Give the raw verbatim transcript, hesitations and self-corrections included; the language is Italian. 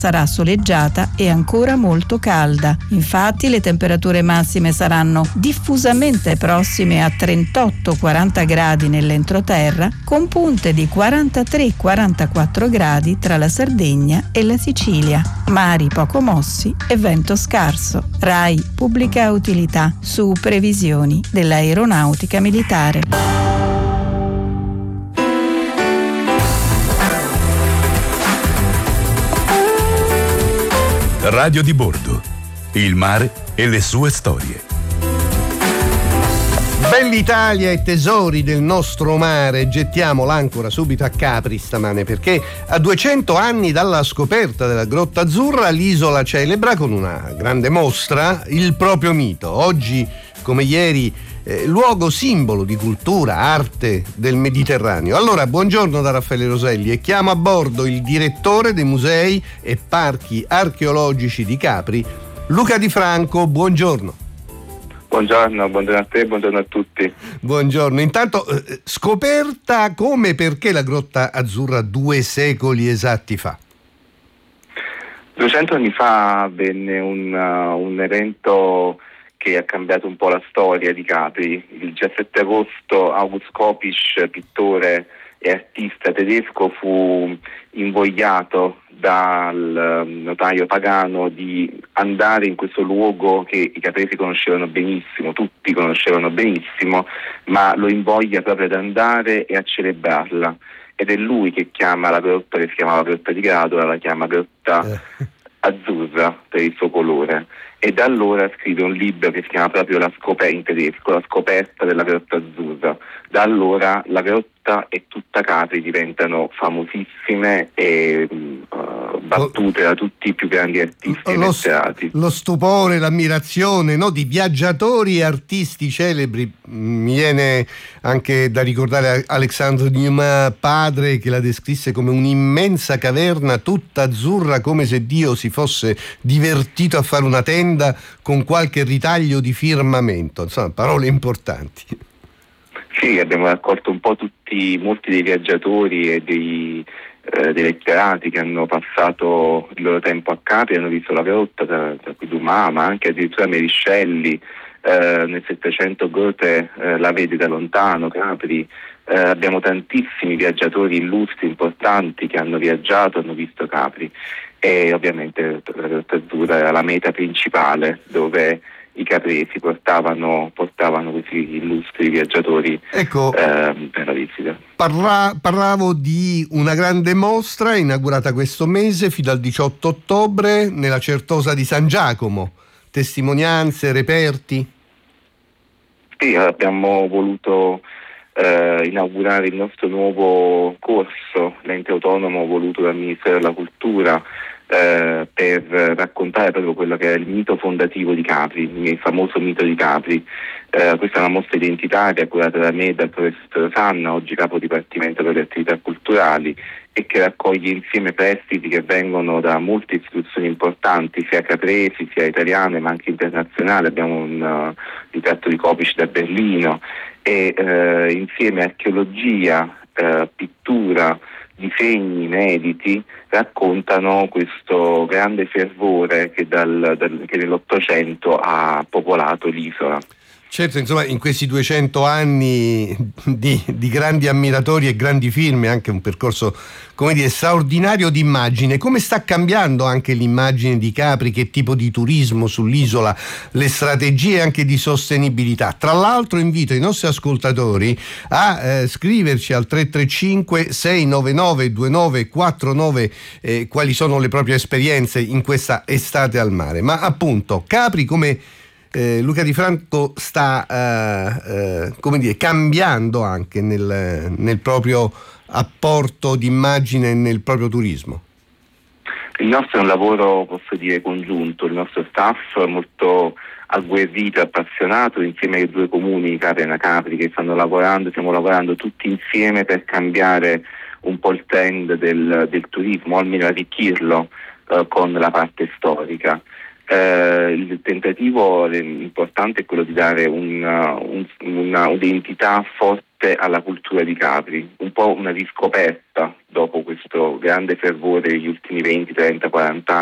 sarà soleggiata e ancora molto calda. Infatti le temperature massime saranno diffusamente prossime a trentotto quaranta gradi nell'entroterra, con punte di quarantatré quarantaquattro gradi tra la Sardegna e la Sicilia. Mari poco mossi e vento scarso. RAI Pubblica Utilità su previsioni dell'aeronautica militare. Radio di bordo. Il mare e le sue storie. Bell'Italia e tesori del nostro mare. Gettiamo l'ancora subito a Capri stamane, perché a duecento anni dalla scoperta della Grotta Azzurra l'isola celebra con una grande mostra il proprio mito. Oggi, come ieri, eh, luogo simbolo di cultura, arte del Mediterraneo. Allora, buongiorno da Raffaele Roselli e chiamo a bordo il direttore dei musei e parchi archeologici di Capri, Luca Di Franco. Buongiorno. Buongiorno, buongiorno a te, buongiorno a tutti. Buongiorno. Intanto, eh, scoperta come e perché la Grotta Azzurra due secoli esatti fa? duecento anni fa avvenne un, uh, un evento che ha cambiato un po' la storia di Capri. Il diciassette agosto August Kopisch, pittore e artista tedesco, fu invogliato dal notaio pagano di andare in questo luogo che i capresi conoscevano benissimo, tutti conoscevano benissimo, ma lo invoglia proprio ad andare e a celebrarla. Ed è lui che chiama la grotta, che si chiamava Grotta di Grado, la chiama Grotta Azzurra per il suo colore. E da allora scrive un libro che si chiama proprio La scoperta, in tedesco, La scoperta della Grotta Azzurra. Da allora la grotta e tutta Capri diventano famosissime e uh, battute da tutti i più grandi artisti lo, letterati. Lo stupore, l'ammirazione, no, di viaggiatori e artisti celebri. Mi viene anche da ricordare Alexandre Dumas padre, che la descrisse come un'immensa caverna tutta azzurra, come se Dio si fosse divertito a fare una tenda con qualche ritaglio di firmamento. Insomma, parole importanti. Sì, abbiamo raccolto un po' tutti, molti dei viaggiatori e dei, eh, dei letterati che hanno passato il loro tempo a Capri, hanno visto la grotta, tra, tra cui Dumas, ma anche addirittura Meriscelli, eh, nel Settecento Goethe eh, la vede da lontano, Capri. Eh, abbiamo tantissimi viaggiatori illustri, importanti, che hanno viaggiato, hanno visto Capri, e ovviamente la Grotta Azzurra era la meta principale dove i capresi portavano, portavano questi illustri viaggiatori, ecco, eh, per la visita. Parla, parlavo di una grande mostra inaugurata questo mese fino al diciotto ottobre nella Certosa di San Giacomo. Testimonianze, reperti? Sì, abbiamo voluto eh, inaugurare il nostro nuovo corso, l'ente autonomo voluto dal Ministero della Cultura, Eh, per raccontare proprio quello che è il mito fondativo di Capri, il famoso mito di Capri. Eh, questa è una mostra identitaria curata da me e dal professor Sanna, oggi capo dipartimento per le attività culturali, e che raccoglie insieme prestiti che vengono da molte istituzioni importanti, sia capresi sia italiane ma anche internazionali. Abbiamo un uh, ritratto di Kopisch da Berlino e uh, insieme archeologia, uh, pittura, disegni inediti raccontano questo grande fervore che, dal, dal, che nell'Ottocento ha popolato l'isola. Certo, insomma, in questi duecento anni di, di grandi ammiratori e grandi film, anche un percorso, come dire, straordinario di immagine. Come sta cambiando anche l'immagine di Capri? Che tipo di turismo sull'isola? Le strategie anche di sostenibilità. Tra l'altro invito i nostri ascoltatori a eh, scriverci al tre tre cinque sei nove nove due nove quattro nove eh, quali sono le proprie esperienze in questa estate al mare. Ma appunto, Capri, come Eh, Luca Di Franco, sta eh, eh, come dire, cambiando anche nel, nel proprio apporto d'immagine e nel proprio turismo. Il nostro è un lavoro, posso dire, congiunto. Il nostro staff è molto agguerrito e appassionato, insieme ai due comuni, Capri e Anacapri, che stanno lavorando, stiamo lavorando tutti insieme per cambiare un po' il trend del, del turismo, o almeno arricchirlo eh, con la parte storica. Eh, il tentativo importante è quello di dare una, un, una, un'identità forte forte alla cultura di Capri, un po' una riscoperta dopo questo grande fervore degli ultimi venti, trenta, quaranta